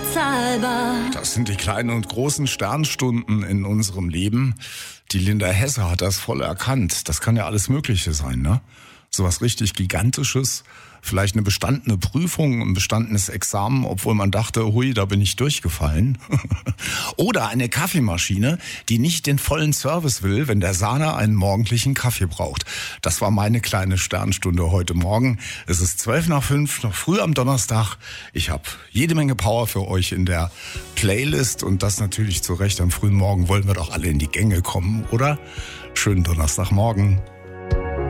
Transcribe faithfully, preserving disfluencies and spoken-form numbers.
unbezahlbar. Das sind die kleinen und großen Sternstunden in unserem Leben. Die Linda Hesse hat das voll erkannt. Das kann ja alles Mögliche sein, ne? Sowas richtig Gigantisches, vielleicht eine bestandene Prüfung, ein bestandenes Examen, obwohl man dachte, hui, da bin ich durchgefallen. Oder eine Kaffeemaschine, die nicht den vollen Service will, wenn der Sahner einen morgendlichen Kaffee braucht. Das war meine kleine Sternstunde heute Morgen. Es ist zwölf nach fünf, noch früh am Donnerstag. Ich habe jede Menge Power für euch in der Playlist und das natürlich zu Recht. Am frühen Morgen wollen wir doch alle in die Gänge kommen, oder? Schönen Donnerstagmorgen.